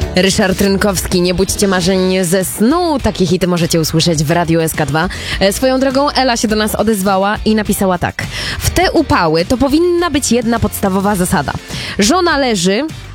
Ryszard Rynkowski, nie budźcie marzeń ze snu. Takie hity możecie usłyszeć w Radiu SK2. Swoją drogą Ela się do nas odezwała i napisała tak. W te upały to powinna być jedna podstawowa zasada. Żona leży,